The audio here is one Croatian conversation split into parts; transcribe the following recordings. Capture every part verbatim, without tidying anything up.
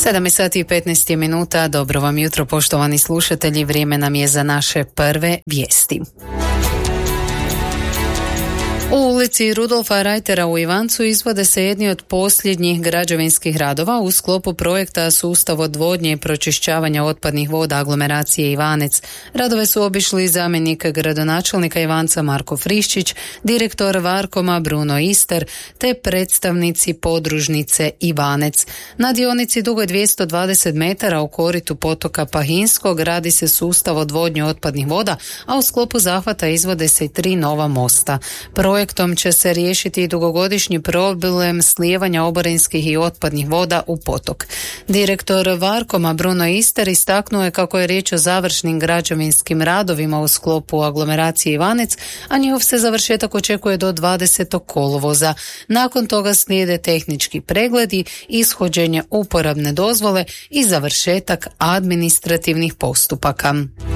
sedam sati i petnaest minuta, dobro vam jutro poštovani slušatelji, vrijeme nam je za naše prve vijesti. U ulici Rudolfa Reitera u Ivancu izvode se jedni od posljednjih građevinskih radova u sklopu projekta Sustav odvodnje i pročišćavanja otpadnih voda aglomeracije Ivanec. Radove su obišli zamjenik gradonačelnika Ivanca Marko Friščić, direktor Varkoma Bruno Ister te predstavnici podružnice Ivanec. Na dionici dugoj dvjesto dvadeset metara u koritu potoka Pahinskog radi se sustav odvodnje otpadnih voda, a u sklopu zahvata izvode se i tri nova mosta. Projektom će se riješiti i dugogodišnji problem slijevanja oborinskih i otpadnih voda u potok. Direktor Varkoma Bruno Ister istaknuo je kako je riječ o završnim građevinskim radovima u sklopu aglomeracije Ivanec, a njihov se završetak očekuje do dvadesetog kolovoza. Nakon toga slijede tehnički pregledi, ishođenje uporabne dozvole i završetak administrativnih postupaka.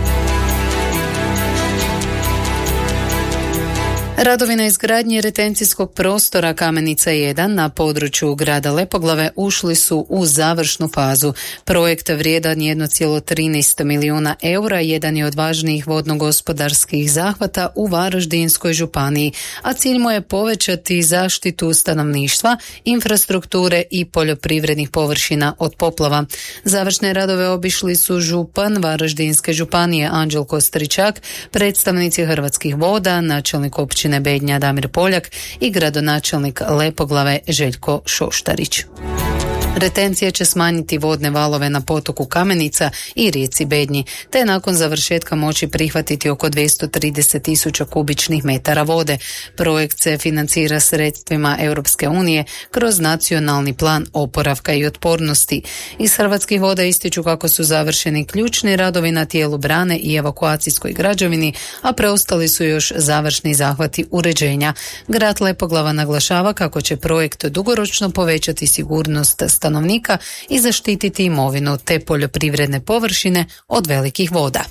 Radovi na izgradnji retencijskog prostora Kamenica jedan na području grada Lepoglave ušli su u završnu fazu. Projekt vrijedan jedan zarez trinaest milijuna eura jedan je od važnijih vodno-gospodarskih zahvata u Varaždinskoj županiji, a cilj mu je povećati zaštitu stanovništva, infrastrukture i poljoprivrednih površina od poplava. Završne radove obišli su župan Varaždinske županije Anđelko Stričak, predstavnici Hrvatskih voda, načelnik općine Bednja Damir Poljak i gradonačelnik Lepoglave Željko Šoštarić. Retencija će smanjiti vodne valove na potoku Kamenica i rijeci Bednji, te nakon završetka moći prihvatiti oko dvjesto trideset tisuća kubičnih metara vode. Projekt se financira sredstvima Europske unije kroz nacionalni plan oporavka i otpornosti. Iz Hrvatskih voda ističu kako su završeni ključni radovi na tijelu brane i evakuacijskoj građevini, a preostali su još završni zahvati uređenja. Grad Lepoglava naglašava kako će projekt dugoročno povećati sigurnost stanovnika i zaštititi imovinu te poljoprivredne površine od velikih voda.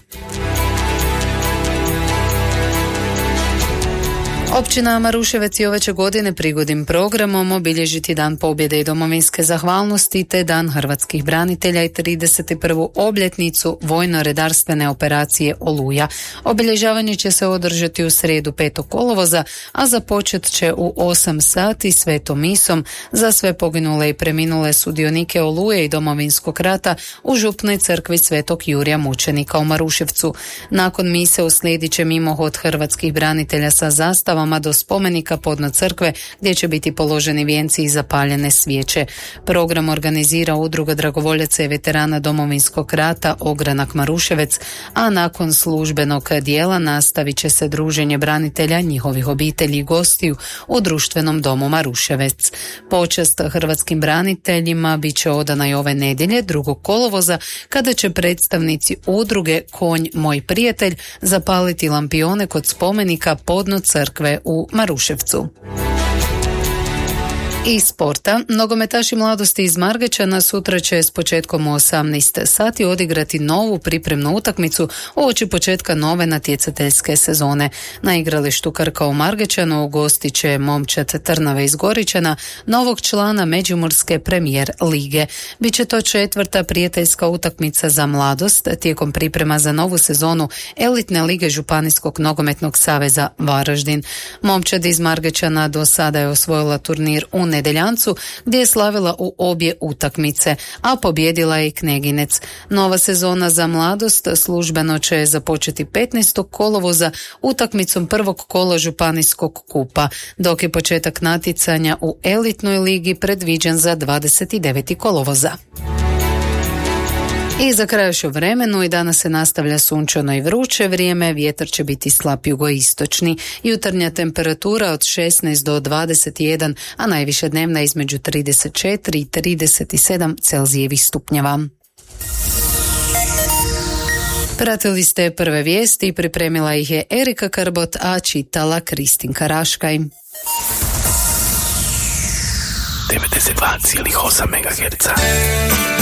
Općina Maruševec i ove će godine prigodnim programom obilježiti Dan pobjede i domovinske zahvalnosti te Dan hrvatskih branitelja i trideset prvu obljetnicu vojno-redarstvene operacije Oluja. Obilježavanje će se održati u srijedu petog kolovoza, a započet će u osam sati svetom misom za sve poginule i preminule sudionike Oluje i Domovinskog rata u župnoj crkvi Svetog Jurija Mučenika u Maruševcu. Nakon mise uslijedit će mimohod hrvatskih branitelja sa zastavom do spomenika podno crkve gdje će biti položeni vijenci i zapaljene svijeće. Program organizira Udruga dragovoljaca i veterana Domovinskog rata Ogranak Maruševec, a nakon službenog dijela nastavit će se druženje branitelja, njihovih obitelji i gostiju u društvenom domu Maruševec. Počast hrvatskim braniteljima bit će odana i ove nedjelje drugog kolovoza kada će predstavnici udruge Konj moj prijatelj zapaliti lampione kod spomenika podno crkve u Maruševcu. Iz sporta, nogometaši mladosti iz Margećana sutra će s početkom u osamnaest sati odigrati novu pripremnu utakmicu uoči početka nove natjecateljske sezone. Na igralištu Krka u Margećanu ugostit će momčad Trnave iz Goričana, novog člana Međimurske premijer lige. Biće to četvrta prijateljska utakmica za mladost tijekom priprema za novu sezonu elitne lige Županijskog nogometnog saveza Varaždin. Momčad iz Margećana do sada je osvojila turnir u Nedeljancu gdje je slavila u obje utakmice, a pobjedila je i Kneginec. Nova sezona za mladost službeno će započeti petnaestog kolovoza utakmicom prvog kola Županijskog kupa, dok je početak natjecanja u elitnoj ligi predviđen za dvadeset deveti kolovoza. I za kraj još o vremenu, i danas se nastavlja sunčano i vruće vrijeme, vjetar će biti slab jugoistočni, jutarnja temperatura od šesnaest do dvadeset jedan, a najviša dnevna između trideset četiri i trideset sedam Celzijevih stupnjeva. Pratili ste prve vijesti, pripremila ih je Erika Karbot, a čitala Kristinka Raškaj. devedeset dva zarez osam megaherca